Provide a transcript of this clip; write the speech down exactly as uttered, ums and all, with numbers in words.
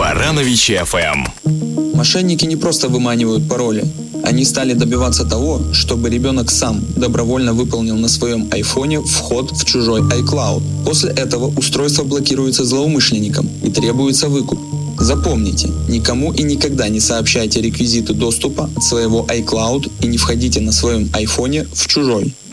Барановичи эф эм. Мошенники не просто выманивают пароли. Они стали добиваться того, чтобы ребенок сам добровольно выполнил на своем айфоне вход в чужой iCloud. После этого устройство блокируется злоумышленником и требуется выкуп. Запомните, никому и никогда не сообщайте реквизиты доступа от своего iCloud и не входите на своем айфоне в чужой.